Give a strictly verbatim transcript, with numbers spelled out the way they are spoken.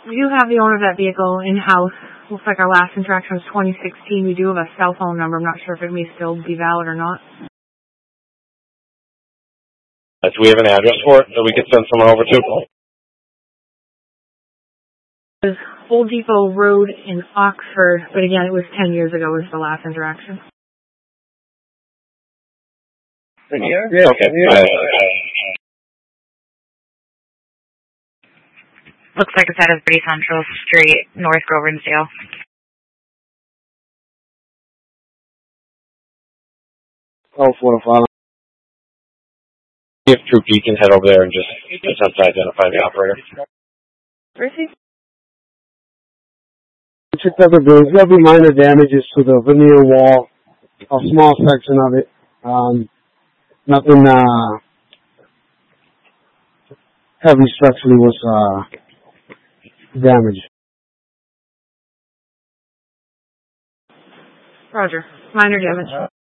We do have the owner of that vehicle in-house. Looks like our last interaction was twenty sixteen. We do have a cell phone number. I'm not sure if it may still be valid or not. Uh, do we have an address for it that we could send someone over to? It was Old Depot Road in Oxford, but again, it was ten years ago was the last interaction. Yeah, yeah, okay. Yeah. Looks like it's out of Brady Central Street, North Groversdale. Oh, four to five. If Troop E can head over there and just attempt to identify the operator. Where is he? Checked out the bills. There'll be minor damages to the veneer wall, a small section of it. Um, nothing uh, heavy structurally was uh, damaged. Roger. Minor damage.